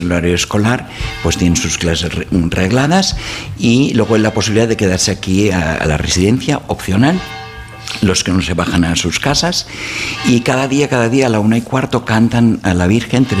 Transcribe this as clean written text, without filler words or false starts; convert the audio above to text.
el horario escolar, pues tienen sus clases regladas, y luego la posibilidad de quedarse aquí a la residencia opcional, los que no se bajan a sus casas, y cada día a la 1:15 cantan a la Virgen